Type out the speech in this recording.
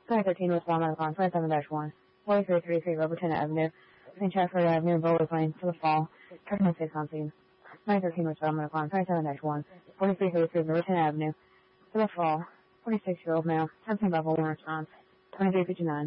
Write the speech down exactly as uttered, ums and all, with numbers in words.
twenty thirteen West Walnut Pond, twenty-seven dash one, forty-three thirty-three Roberton Avenue, Saint Chafford Avenue, Bowlers Lane, for the fall, Trucking six on scene. twenty thirteen West Walnut Pond, twenty-seven dash one, forty-three thirty-three Roberton Avenue, for the fall, forty-six-year-old male, seventeen level, one response, twenty-three fifty-nine.